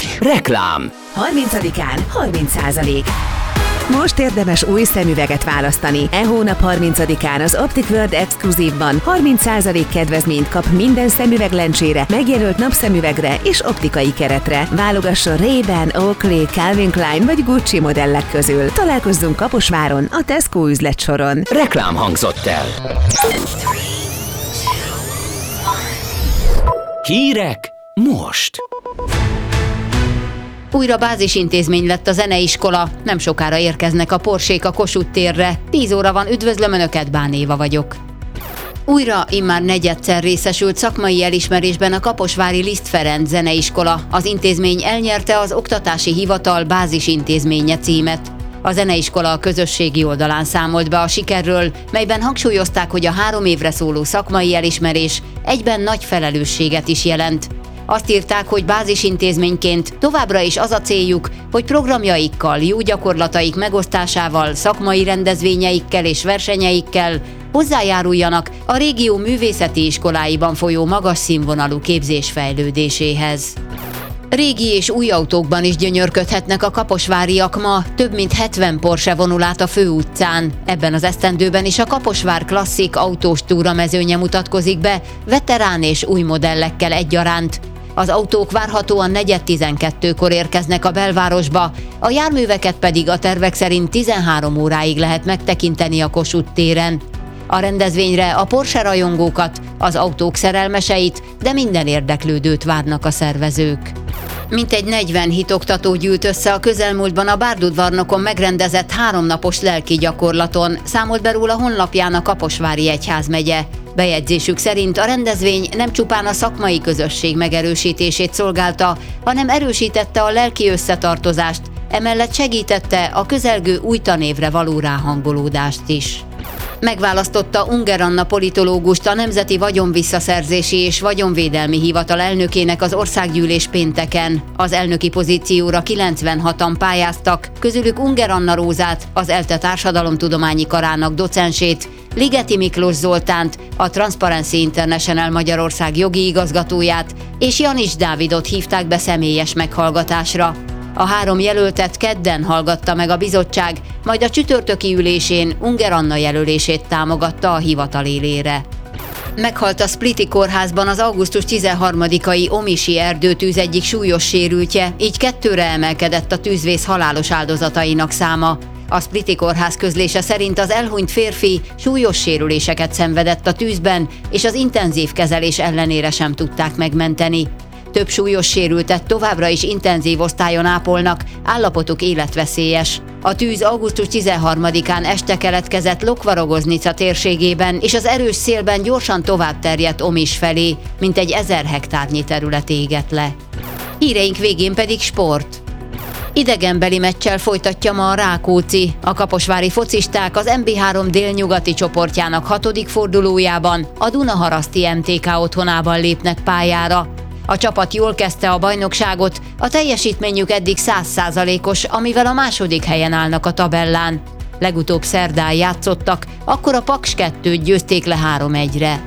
Reklám. 30-án 30%. Most érdemes új szemüveget választani. E hónap 30-án az Optic World Exclusive-ban 30% kedvezményt kap minden szemüveglencsére, megjelölt napszemüvegre és optikai keretre. Válogasson Ray-Ban, Oakley, Calvin Klein vagy Gucci modellek közül. Találkozzunk Kaposváron, a Tesco üzletsoron. Reklám hangzott el. Hírek most. Újra bázisintézmény lett a zeneiskola, nem sokára érkeznek a Porsék a Kossuth térre. 10 óra van, üdvözlöm Önöket, Bán Éva vagyok. Újra immár negyedszer részesült szakmai elismerésben a kaposvári Liszt Ferenc zeneiskola. Az intézmény elnyerte az Oktatási Hivatal bázisintézménye címet. A zeneiskola a közösségi oldalán számolt be a sikerről, melyben hangsúlyozták, hogy a 3 évre szóló szakmai elismerés egyben nagy felelősséget is jelent. Azt írták, hogy bázisintézményként továbbra is az a céljuk, hogy programjaikkal, jó gyakorlataik megosztásával, szakmai rendezvényeikkel és versenyeikkel hozzájáruljanak a régió művészeti iskoláiban folyó magas színvonalú képzés fejlődéséhez. Régi és új autókban is gyönyörködhetnek a kaposváriak ma, több mint 70 Porsche vonul át a főutcán. Ebben az esztendőben is a Kaposvár klasszik autós túramezőnye mutatkozik be, veterán és új modellekkel egyaránt. Az autók várhatóan 4:12-kor érkeznek a belvárosba, a járműveket pedig a tervek szerint 13 óráig lehet megtekinteni a Kossuth téren. A rendezvényre a Porsche rajongókat, az autók szerelmeseit, de minden érdeklődőt várnak a szervezők. Mintegy 40 hitoktató gyűlt össze a közelmúltban a Bárdudvarnokon megrendezett 3 napos lelki gyakorlaton, számolt be róla honlapján a Kaposvári Egyházmegye. Bejegyzésük szerint a rendezvény nem csupán a szakmai közösség megerősítését szolgálta, hanem erősítette a lelki összetartozást, emellett segítette a közelgő új tanévre való ráhangolódást is. Megválasztotta Unger Anna politológust a Nemzeti Vagyonvisszaszerzési és Vagyonvédelmi Hivatal elnökének az országgyűlés pénteken. Az elnöki pozícióra 96-an pályáztak, közülük Unger Anna Rózát, az ELTE Társadalomtudományi Karának docensét, Ligeti Miklós Zoltánt, a Transparency International Magyarország jogi igazgatóját, és Janis Dávidot hívták be személyes meghallgatásra. A 3 jelöltet kedden hallgatta meg a bizottság, majd a csütörtöki ülésén Unger Anna jelölését támogatta a hivatal élére. Meghalt a Spliti kórházban az augusztus 13-ai omisi erdőtűz egyik súlyos sérültje, így 2-re emelkedett a tűzvész halálos áldozatainak száma. A Spliti kórház közlése szerint az elhunyt férfi súlyos sérüléseket szenvedett a tűzben, és az intenzív kezelés ellenére sem tudták megmenteni. Több súlyos sérültet továbbra is intenzív osztályon ápolnak, állapotuk életveszélyes. A tűz augusztus 13-án este keletkezett Lokvarogoznica térségében, és az erős szélben gyorsan tovább terjedt Omis felé, mintegy 1000 hektárnyi terület égett le. Híreink végén pedig sport. Idegenbeli meccsel folytatja ma a Rákóczi. A kaposvári focisták az MB3 délnyugati csoportjának 6. fordulójában a Dunaharaszti MTK otthonában lépnek pályára. A csapat jól kezdte a bajnokságot, a teljesítményük eddig 100%-os, amivel a második helyen állnak a tabellán. Legutóbb szerdán játszottak, akkor a Paks 2-t győzték le 3-1-re.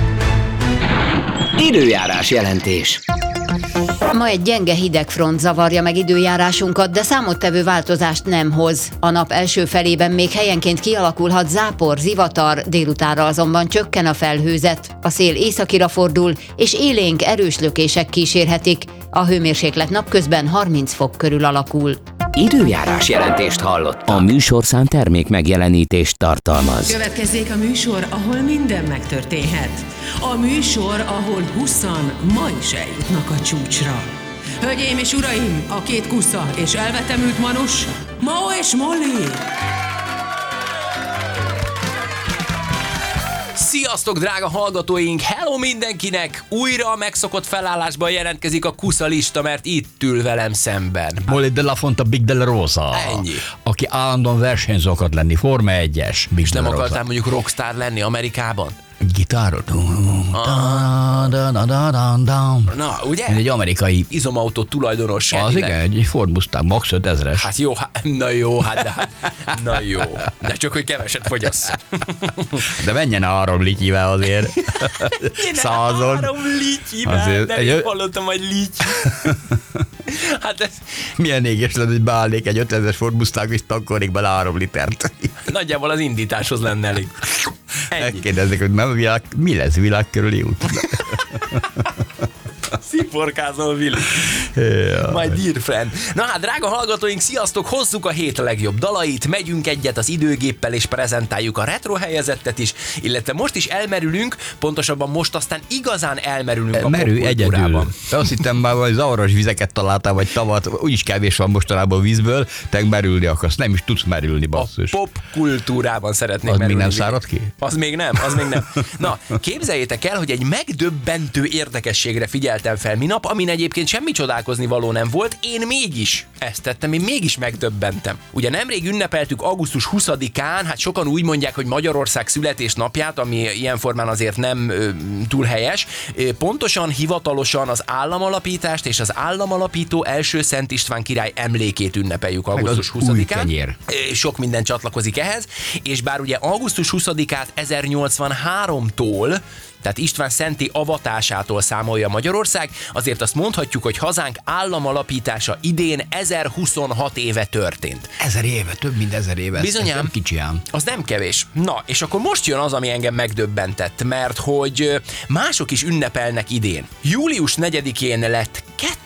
Időjárás jelentés. Ma egy gyenge hidegfront zavarja meg időjárásunkat, de számottevő változást nem hoz. A nap első felében még helyenként kialakulhat zápor, zivatar, délutánra azonban csökken a felhőzet. A szél északira fordul, és élénk erős lökések kísérhetik. A hőmérséklet napközben 30 fok körül alakul. Időjárás jelentést hallott. A műsorszám termék megjelenítést tartalmaz. Következzék a műsor, ahol minden megtörténhet. A műsor, ahol 20-an ma is eljutnak a csúcsra. Hölgyeim és uraim, a 2 kusza és elvetemült manus, Mao és Molly! Sziasztok, drága hallgatóink! Hello mindenkinek! Újra a megszokott felállásban jelentkezik a kusza lista, mert itt ül velem szemben. Molly de la Fonta, Big de la Rosa. Ennyi. Aki állandóan versenyző akart lenni, Forma 1-es. És nem akartál mondjuk rockstar lenni Amerikában? Gitárot. Na, ugye? Egy amerikai izomautó tulajdonos. Az igen, egy Ford Mustang Max 5000-es. Hát jó, na jó. De csak, hogy keveset fogyasszon. De menjen a 3 lityivel azért. Százon. 3 lityivel, nem is hallottam, hogy lityi. Hát ez Milyen éges lenne, hogy beállnék egy 5000-es Ford Mustang, és tankolnék bele 3 litert. nagyjából az indításhoz lenne elég. Ennyi. Megkérdezzük, hogy mi lesz világ körüli út. Sziporkázol, Willi. My dear friend. Na hát, drága hallgatóink, sziasztok! Hozzuk a hét legjobb dalait, megyünk egyet az időgéppel és prezentáljuk a retro helyezettet is, illetve most is elmerülünk, pontosabban most aztán igazán elmerülünk a Merülj egyedül. popkultúrában. Azt hittem már, hogy zavaros vizeket találtál, vagy tavat, úgyis kevés van mostanában vízből, te merülni akarsz, nem is tudsz merülni, A basszus. popkultúrában szeretnék Az még merülni. nem szárad ki? Az még nem. Na, képzeljétek el, hogy egy megdöbbentő érdekességre figyeltem fel minap, amin egyébként semmi csodálkozni való nem volt, én mégis ezt tettem, én mégis megdöbbentem. Ugye nemrég ünnepeltük augusztus 20-án, hát sokan úgy mondják, hogy Magyarország születésnapját, ami ilyen formán azért nem túl helyes. Pontosan, hivatalosan az államalapítást és az államalapító első Szent István király emlékét ünnepeljük augusztus az új 20-án. kenyér. Sok minden csatlakozik ehhez, és bár ugye augusztus 20-át 1083-tól, tehát István szentté avatásától számolja Magyarország, azért azt mondhatjuk, hogy hazánk államalapítása idén 1026 éve történt. 1000 éve, több mint 1000 éve. Bizonyám. Ez nem kicsi ám. Az nem kevés. Na, és akkor most jön az, ami engem megdöbbentett, mert hogy mások is ünnepelnek idén. Július 4-én lett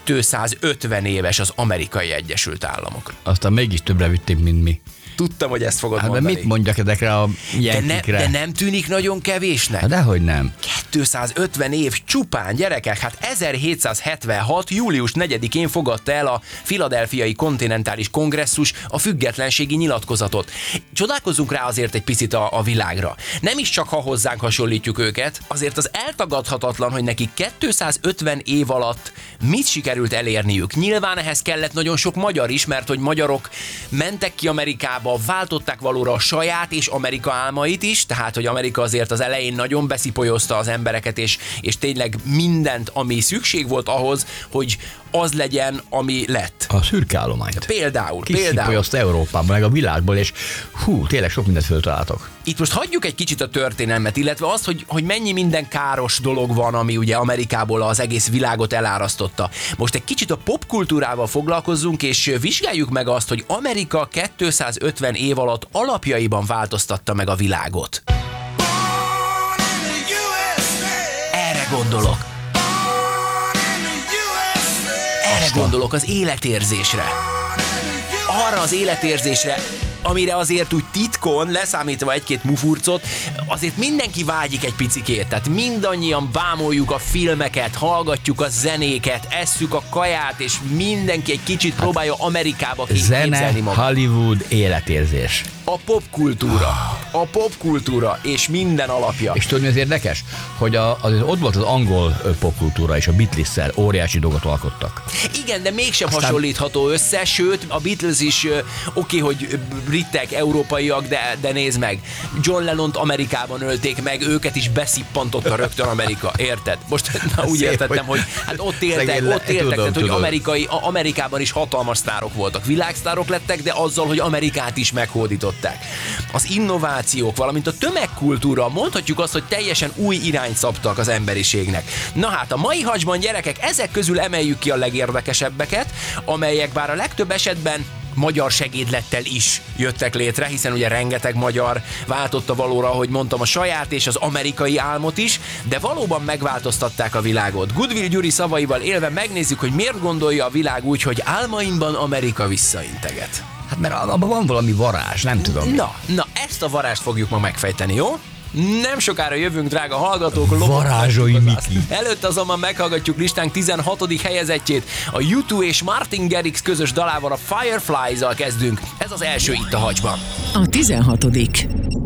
250 éves az Amerikai Egyesült Államok. Aztán mégis többre vitték, mint mi. Tudtam, hogy ezt fogod Hát de mondani. mit mondjak ezekre a jenkikre? De nem tűnik nagyon kevésnek? Hát dehogy nem. 250 év csupán, gyerekek, hát 1776. július 4-én fogadta el a Philadelphiai Kontinentális Kongresszus a függetlenségi nyilatkozatot. Csodálkozzunk rá azért egy picit a világra. Nem is csak ha hozzánk hasonlítjuk őket, azért az eltagadhatatlan, hogy nekik 250 év alatt mit sikerült elérniük. Nyilván ehhez kellett nagyon sok magyar is, mert hogy magyarok mentek ki Amerikába, váltották valóra a saját és Amerika álmait is, tehát hogy Amerika azért az elején nagyon beszipolyozta az embereket, és tényleg mindent, ami szükség volt ahhoz, hogy az legyen, ami lett. A szürke állományt. Például. Kiszipolyozta Európában, meg a világból, és tényleg sok mindent föltaláltok. Itt most hagyjuk egy kicsit a történelmet, illetve azt, hogy mennyi minden káros dolog van, ami ugye Amerikából az egész világot elárasztotta. Most egy kicsit a popkultúrával foglalkozzunk, és vizsgáljuk meg azt, hogy Amerika 250 év alatt alapjaiban változtatta meg a világot. Erre gondolok. Erre gondolok, az életérzésre. Arra az életérzésre, amire azért úgy titkon, leszámítva egy-két mufurcot, azért mindenki vágyik egy picikét. Tehát mindannyian bámoljuk a filmeket, hallgatjuk a zenéket, esszük a kaját, és mindenki egy kicsit próbálja Amerikába képzelni Zene, magát. Hollywood, életérzés. A popkultúra és minden alapja. És tudod, mi az érdekes? Hogy ott volt az angol popkultúra, és a Beatles-szel óriási dolgot alkottak. Igen, de mégsem hasonlítható össze, sőt, a Beatles is oké, hogy britek, európaiak, de nézd meg, John Lennont Amerikában ölték meg, őket is beszippantotta rögtön Amerika, érted? Most úgy Szép, értettem, hogy hát ott éltek, tehát, hogy Amerikában is hatalmas sztárok voltak, világsztárok lettek, de azzal, hogy Amerikát is meghódították. Az innovációk, valamint a tömegkultúra, mondhatjuk azt, hogy teljesen új irányt szabtak az emberiségnek. Na hát a mai hacsban, gyerekek, ezek közül emeljük ki a legérdekesebbeket, amelyek bár a legtöbb esetben magyar segédlettel is jöttek létre, hiszen ugye rengeteg magyar váltotta valóra, ahogy mondtam, a saját és az amerikai álmot is, de valóban megváltoztatták a világot. Goodwill Gyuri szavaival élve megnézzük, hogy miért gondolja a világ úgy, hogy álmaimban Amerika visszainteget. Hát mert abban van valami varázs, nem tudom. Na, ezt a varázst fogjuk ma megfejteni, jó? Nem sokára jövünk, drága hallgatók. Varázsolj, Miki. Előtt azonban meghallgatjuk listánk 16. helyezettjét. A U2 és Martin Garrix közös dalával, a Fireflies-zal kezdünk. Ez az első itt a hacsban. A 16.